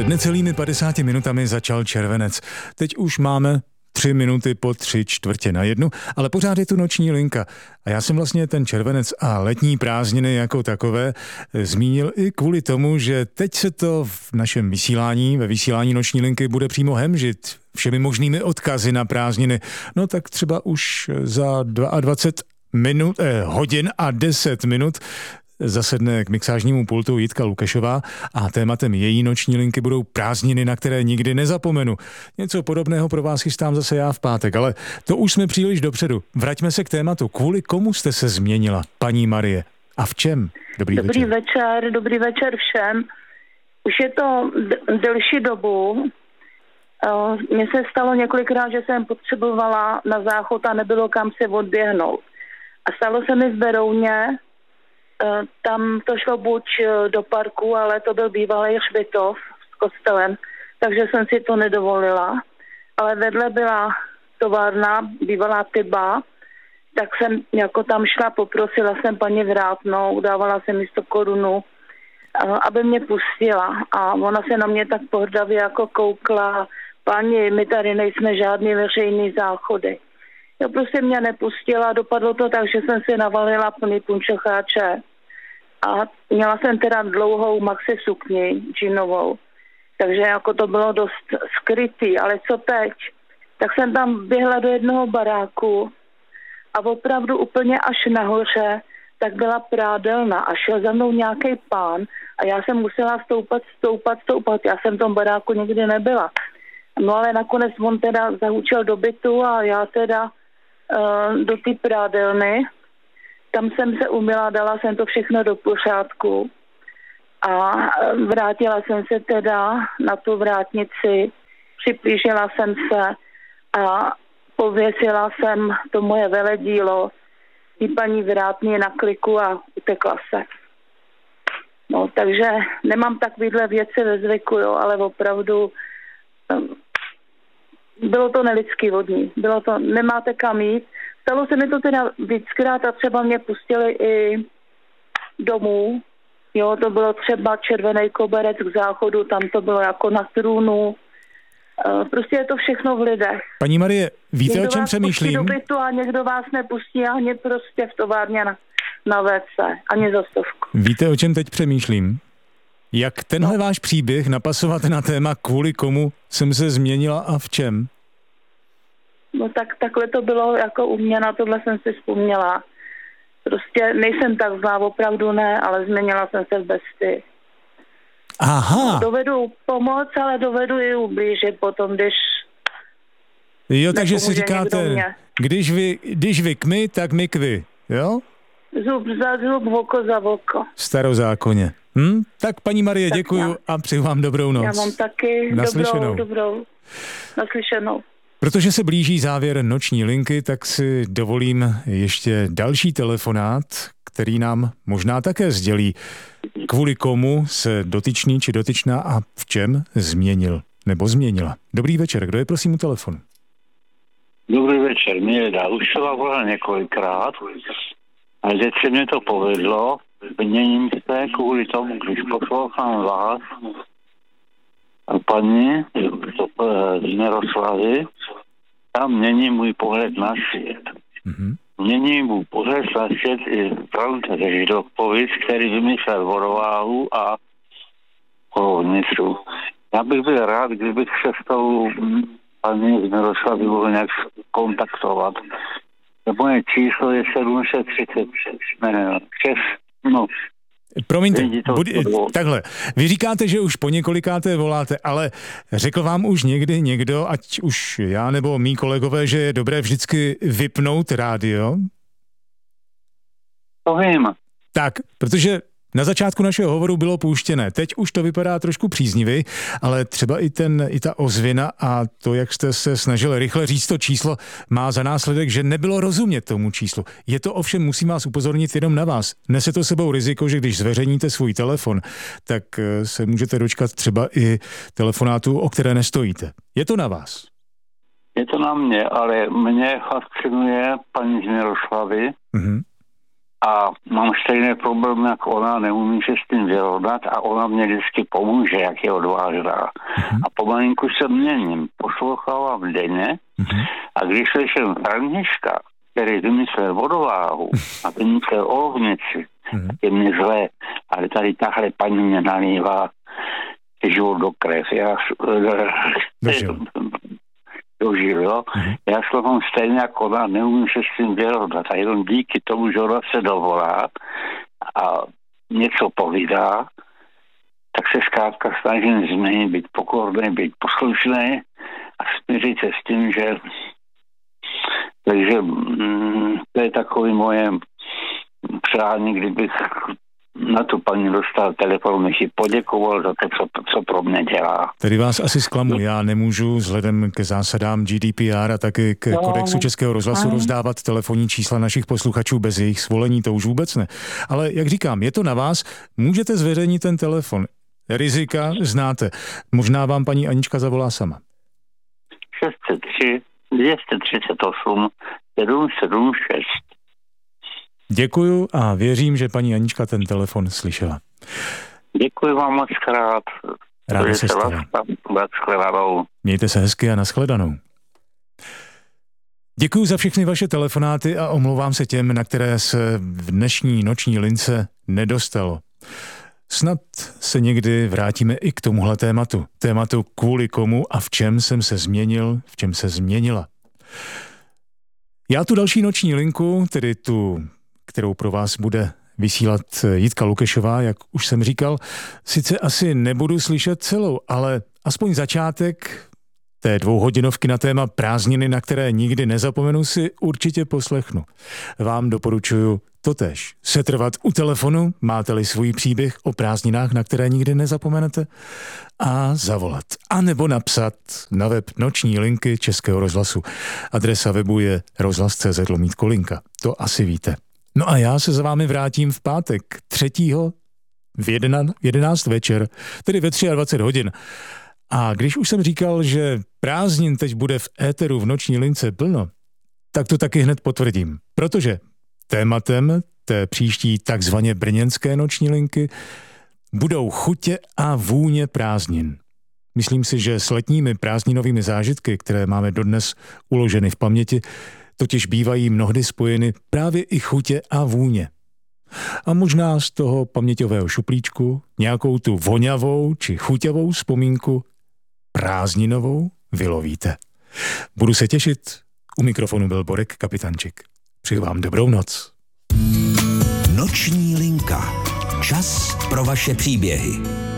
Před necelými 50 minutami začal červenec. Teď už máme 3 minuty po 3:45, ale pořád je tu noční linka. A já jsem vlastně ten červenec a letní prázdniny jako takové zmínil i kvůli tomu, že teď se to v našem vysílání, ve vysílání noční linky bude přímo hemžit všemi možnými odkazy na prázdniny. No tak třeba už za 22 hodin a 10 minut zasedne k mixážnímu pultu Jitka Lukešová a tématem její noční linky budou prázdniny, na které nikdy nezapomenu. Něco podobného pro vás chystám zase já v pátek, ale to už jsme příliš dopředu. Vraťme se k tématu. Kvůli komu jste se změnila, paní Marie? A v čem? Dobrý večer všem. Už je to delší dobu. Mně se stalo několikrát, že jsem potřebovala na záchod a nebylo kam se odběhnout. A stalo se mi v Berouně. Tam to šlo buď do parku, ale to byl bývalý hřbitov s kostelem, takže jsem si to nedovolila. Ale vedle byla továrna, bývalá Tyba, tak jsem jako tam šla, poprosila jsem paní Vrátnou, dávala jsem jí 100 korun, aby mě pustila. A ona se na mě tak pohrdavě jako koukla, paní, my tady nejsme žádný veřejný záchody. Jo, prostě mě nepustila, dopadlo to tak, že jsem si navalila plný punčocháče. A měla jsem teda dlouhou maxi sukni džínovou, takže jako to bylo dost skrytý, ale co teď? Tak jsem tam běhla do jednoho baráku a opravdu úplně až nahoře, tak byla prádelna a šel za mnou nějaký pán a já jsem musela stoupat. Já jsem v tom baráku nikdy nebyla. No ale nakonec on teda zahučel do bytu a já teda do té prádelny. Tam jsem se umyla, dala jsem to všechno do pořádku a vrátila jsem se teda na tu vrátnici, připlížila jsem se a pověsila jsem to moje veledílo i paní Vrátný na kliku a utekla se. No, takže nemám takovýhle věci ve zvyku, jo, ale opravdu bylo to nelidský vodní. Bylo to, nemáte kam jít. Stalo se mi to teda víckrát a třeba mě pustili i domů. Jo, to bylo třeba Červený koberec k záchodu, tam to bylo jako na trůnu. Prostě je to všechno v lidech. Paní Marie, víte, někdo o čem přemýšlím? Někdo vás pustí do bytu a někdo vás nepustí ani prostě v továrně na WC, ani za 100. Víte, o čem teď přemýšlím? Jak tenhle váš příběh napasovat na téma, kvůli komu jsem se změnila a v čem? No tak takhle to bylo jako u mě, na tohle jsem si vzpomněla. Prostě nejsem tak zlá, opravdu ne, ale změnila jsem se v bestii. Aha. Dovedu pomoct, ale dovedu i ublížit potom, když... Jo, takže si říkáte, když vy k my, tak my k vy, jo? Zub za zub, oko za oko. Starozákonně. Tak paní Marie, tak děkuju a přeju vám dobrou noc. Já vám taky dobrou. Naslyšenou. Protože se blíží závěr noční linky, tak si dovolím ještě další telefonát, který nám možná také sdělí, kvůli komu se dotyčný či dotyčná a v čem změnil nebo změnila. Dobrý večer, kdo je prosím u telefonu? Dobrý večer, mě je Dalušová volala několikrát a teď se mě to povedlo, změním se kvůli tomu, když poslouchám vás a paní z Neroslavy, tam mění můj pohled na svět. Mm-hmm. Mění můj pohled na svět i Franta Židovkovic, který vymyslel vodováhu a kolovnicu. Já bych byl rád, kdybych se s tou paní z Neroslavy mohl nějak kontaktovat. Moje číslo je 736. Promiňte, takhle. Vy říkáte, že už po několikáté voláte, ale řekl vám už někdy někdo, ať už já nebo mý kolegové, že je dobré vždycky vypnout rádio? To vím. Tak, protože na začátku našeho hovoru bylo pouštěné. Teď už to vypadá trošku příznivě, ale třeba i ta ozvěna a to, jak jste se snažili rychle říct to číslo, má za následek, že nebylo rozumět tomu číslu. Je to ovšem, musím vás upozornit jenom na vás. Nese to sebou riziko, že když zveřejníte svůj telefon, tak se můžete dočkat třeba i telefonátu, o které nestojíte. Je to na vás. Je to na mě, ale mě fascinuje paní z Miroslavy. Mhm. a mám stejné problémy, jako ona, neumím se s tím vyrovnat a ona mě vždycky pomůže, jak je odvážná. A pomalinku se měním, poslouchávám denně a když slyším Františka, který vymyslel vodováhu a vymyslel olovnici, je mě zlé, ale tady tahle paní mě nalívá život do krev. Já dožil, jo. Já slovám stejně jako ona, neumím se s tím vyrovnat a jenom díky tomu, že ona se dovolá a něco povídá, tak se zkrátka snažím změnit, být pokorný, být poslušný a smířit se s tím, že takže to je takový moje přání, kdybych na tu paní dostal telefon, bych ji poděkoval za to, co pro mě dělá. Tedy vás asi zklamu, já nemůžu vzhledem ke zásadám GDPR a taky k kodexu Českého rozhlasu rozdávat telefonní čísla našich posluchačů bez jejich svolení, to už vůbec ne. Ale jak říkám, je to na vás, můžete zveřejnit ten telefon. Rizika znáte. Možná vám paní Anička zavolá sama. 603 238 776. Děkuju a věřím, že paní Anička ten telefon slyšela. Děkuji vám moc krát. Ráda se stala. Mějte se hezky a nashledanou. Děkuju za všechny vaše telefonáty a omlouvám se těm, na které se v dnešní noční lince nedostalo. Snad se někdy vrátíme i k tomuhle tématu. Tématu kvůli komu a v čem jsem se změnil, v čem se změnila. Já tu další noční linku, tedy tu, kterou pro vás bude vysílat Jitka Lukešová, jak už jsem říkal, sice asi nebudu slyšet celou, ale aspoň začátek té 2hodinovky na téma prázdniny, na které nikdy nezapomenu, si určitě poslechnu. Vám doporučuju totéž. Setrvat u telefonu, máte-li svůj příběh o prázdninách, na které nikdy nezapomenete, a zavolat. A nebo napsat na web noční linky Českého rozhlasu. Adresa webu je rozhlas.cz/linka. To asi víte. No a já se za vámi vrátím v pátek 3. v 11 večer, tedy ve 23 hodin. A když už jsem říkal, že prázdnin teď bude v éteru v noční lince plno, tak to taky hned potvrdím. Protože tématem té příští takzvaně brněnské noční linky budou chutě a vůně prázdnin. Myslím si, že s letními prázdninovými zážitky, které máme dodnes uloženy v paměti, totiž bývají mnohdy spojeny právě i chutě a vůně. A možná z toho paměťového šuplíčku nějakou tu voňavou či chuťavou vzpomínku prázdninovou vylovíte. Budu se těšit. U mikrofonu byl Borek Kapitančik. Přeji vám dobrou noc. Noční linka. Čas pro vaše příběhy.